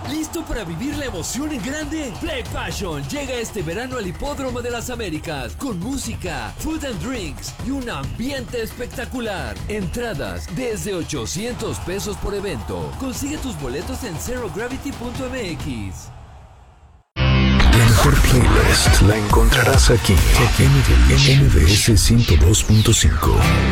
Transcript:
¿Listo para vivir la emoción en grande? Play Passion llega este verano al Hipódromo de las Américas con música, food and drinks y un ambiente espectacular. Entradas desde 800 pesos por evento. Consigue tus boletos en zerogravity.mx. La mejor playlist la encontrarás aquí en MBS 102.5.